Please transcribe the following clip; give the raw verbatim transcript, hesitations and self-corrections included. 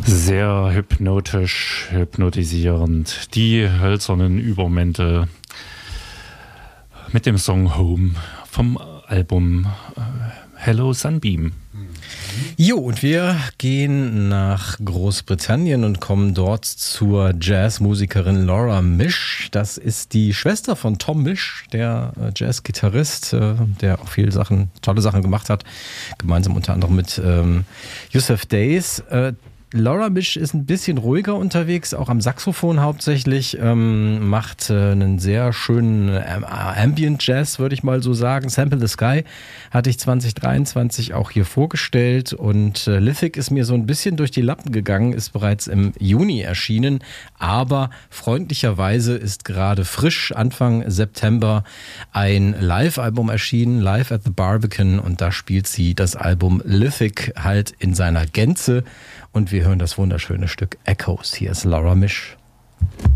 Sehr hypnotisch, hypnotisierend. Die hölzernen Übermäntel mit dem Song Home vom Album Hello Sunbeam. Jo, und wir gehen nach Großbritannien und kommen dort zur Jazzmusikerin Laura Misch. Das ist die Schwester von Tom Misch, der Jazzgitarrist, der auch viele Sachen, tolle Sachen gemacht hat, gemeinsam unter anderem mit ähm, Yusuf Days. Äh, Laura Misch ist ein bisschen ruhiger unterwegs, auch am Saxophon hauptsächlich, ähm, macht äh, einen sehr schönen äh, Ambient Jazz, würde ich mal so sagen. Sample the Sky hatte ich zwanzig dreiundzwanzig auch hier vorgestellt und äh, Lithic ist mir so ein bisschen durch die Lappen gegangen, ist bereits im Juni erschienen, aber freundlicherweise ist gerade frisch Anfang September ein Live-Album erschienen, Live at the Barbican, und da spielt sie das Album Lithic halt in seiner Gänze. Und wir hören das wunderschöne Stück Echoes. Hier ist Laura Misch.